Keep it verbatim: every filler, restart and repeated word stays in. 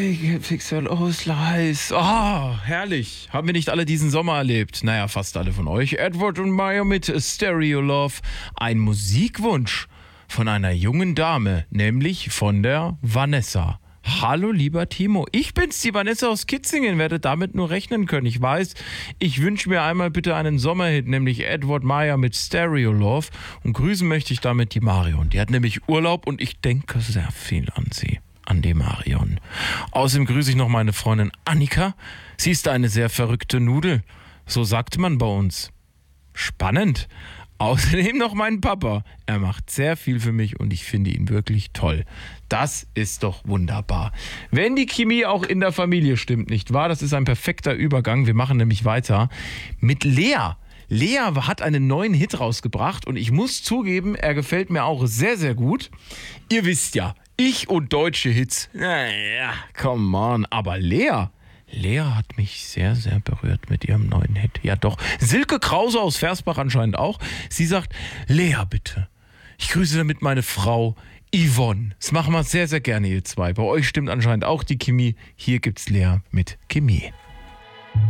Pixel Ausleis. Ah, oh, herrlich. Haben wir nicht alle diesen Sommer erlebt? Naja, fast alle von euch. Edward und Mario mit Stereo Love. Ein Musikwunsch von einer jungen Dame, nämlich von der Vanessa. Hallo lieber Timo, ich bin's, die Vanessa aus Kitzingen, werde damit nur rechnen können. Ich weiß, ich wünsche mir einmal bitte einen Sommerhit, nämlich Edward Maya mit Stereo Love, und grüßen möchte ich damit die Marion. Die hat nämlich Urlaub und ich denke sehr viel an sie, an die Marion. Außerdem grüße ich noch meine Freundin Annika. Sie ist eine sehr verrückte Nudel, so sagt man bei uns. Spannend. Außerdem noch mein Papa. Er macht sehr viel für mich und ich finde ihn wirklich toll. Das ist doch wunderbar. Wenn die Chemie auch in der Familie stimmt, nicht wahr? Das ist ein perfekter Übergang. Wir machen nämlich weiter mit Lea. Lea hat einen neuen Hit rausgebracht und ich muss zugeben, er gefällt mir auch sehr, sehr gut. Ihr wisst ja, ich und deutsche Hits. Naja, come on. Aber Lea... Lea hat mich sehr, sehr berührt mit ihrem neuen Hit. Ja doch, Silke Krause aus Versbach anscheinend auch. Sie sagt, Lea bitte, ich grüße damit meine Frau Yvonne. Das machen wir sehr, sehr gerne, ihr zwei. Bei euch stimmt anscheinend auch die Chemie. Hier gibt's Lea mit Chemie.